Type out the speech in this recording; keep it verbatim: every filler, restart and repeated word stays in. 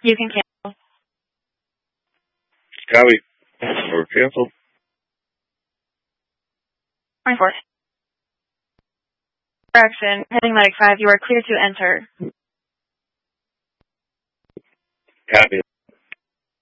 You can cancel. Copy. Or cancel. twenty-four. Correction. Heading Medic five, you are clear to enter. Copy.